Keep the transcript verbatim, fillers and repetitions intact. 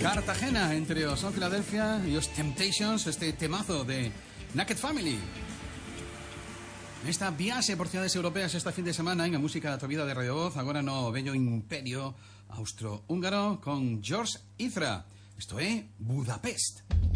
Cartagena, entre os son Filadelfia e os Temptations, este temazo de Naked Family. Nesta viaxe por cidades europeas esta fin de semana en a música da vida de Radio Voz, agora no bello imperio austro-húngaro con George Ezra. Isto é Budapest.